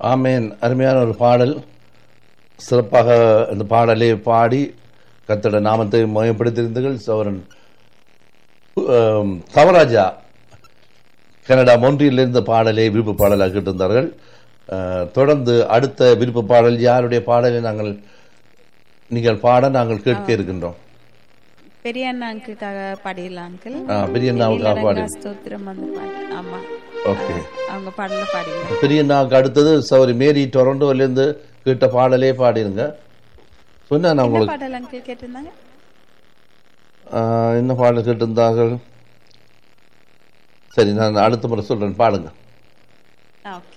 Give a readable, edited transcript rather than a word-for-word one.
ஆமேன். அருமையான ஒரு பாடல். சிறப்பாக இந்த பாடலை பாடி கர்த்தருடைய நாமத்தை மயப்படுத்தியிருந்தீர்கள். சௌரன் தவராஜா கனடா மொன்றியிலிருந்து பாடலை விருப்ப பாடலாக கேட்டிருந்தார்கள். தொடர்ந்து அடுத்த விருப்ப பாடல் யாருடைய பாடலை நீங்கள் பாட நாங்கள் கேட்க இருக்கின்றோம்? பெரிய அண்ணாவுக்காக பாடிடலாம் அங்கிள். பெரிய அண்ணாவுக்காக பாடி ஸ்தோத்திரம் அந்த பாட்டு. ஆமா, ஓகே. அவங்க பாடல பாடிடுங்க. பெரிய அண்ணாவுக்கு அடுத்தது சௌரி மேரி டொரண்டோலேருந்து கேட்ட பாடலே பாடிருங்க. சொன்னா நான் உங்களுக்கு பாடல் அங்கிள் கேட்டிருந்தாங்க. என்ன பாடல் கேட்டிருந்தார்கள்? சரி, நான் அடுத்த முறை சொல்றேன், பாடுங்க. ஓகே.